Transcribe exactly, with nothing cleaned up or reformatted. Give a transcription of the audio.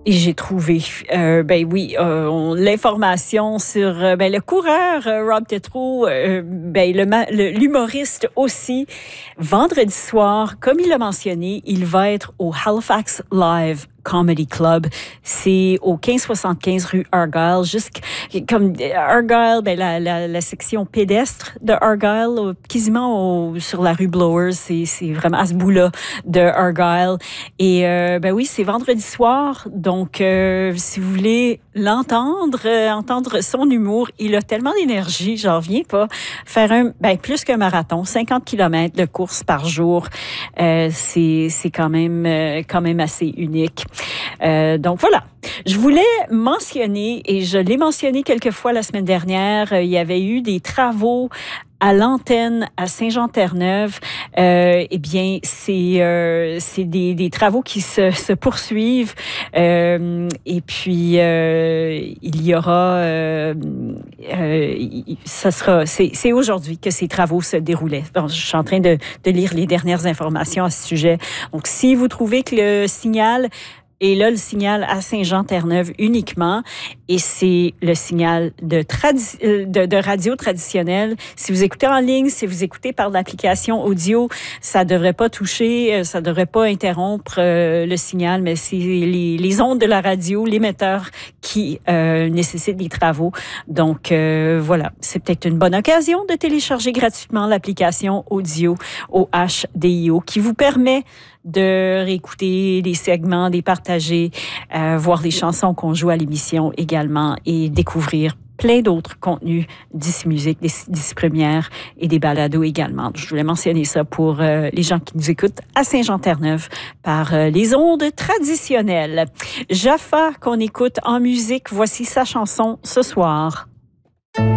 Et j'ai trouvé, euh, ben oui, euh, on, l'information sur euh, ben, le coureur euh, Rob Tétrault, euh, ben, le, le, l'humoriste aussi. Vendredi soir, comme il l'a mentionné, il va être au Halifax Live Comedy Club. C'est au quinze soixante-quinze rue Argyle, jusqu'à comme Argyle, ben la, la, la section pédestre de Argyle, quasiment au, sur la rue Blowers, c'est, c'est vraiment à ce bout-là de Argyle. Et euh, ben oui, c'est vendredi soir, donc euh, si vous voulez l'entendre, euh, entendre son humour, il a tellement d'énergie, j'en reviens pas. Faire un, ben plus qu'un marathon, cinquante kilomètres de course par jour, euh, c'est c'est quand même euh, quand même assez unique. Euh, donc voilà, je voulais mentionner, et je l'ai mentionné quelques fois la semaine dernière, euh, il y avait eu des travaux à l'antenne à Saint-Jean-Terre-Neuve. Euh, eh bien, c'est euh, c'est des, des travaux qui se, se poursuivent. Euh, et puis, euh, il y aura... Euh, euh, ça sera... C'est, c'est aujourd'hui que ces travaux se déroulaient. Bon, je suis en train de, de lire les dernières informations à ce sujet. Donc, si vous trouvez que le signal... Et là, le signal à Saint-Jean-Terre-Neuve uniquement. Et c'est le signal de, tradi- de, de radio traditionnelle. Si vous écoutez en ligne, si vous écoutez par l'application audio, ça devrait pas toucher, ça devrait pas interrompre euh, le signal, mais c'est les, les ondes de la radio, l'émetteur qui euh, nécessitent des travaux. Donc, euh, voilà. C'est peut-être une bonne occasion de télécharger gratuitement l'application audio O H D I O qui vous permet de réécouter des segments, des partager, euh, voir les chansons qu'on joue à l'émission également et découvrir plein d'autres contenus d'ici musique, d'ici première et des balados également. Je voulais mentionner ça pour euh, les gens qui nous écoutent à Saint-Jean-Terre-Neuve par euh, les ondes traditionnelles. Jaffa, qu'on écoute en musique, voici sa chanson ce soir.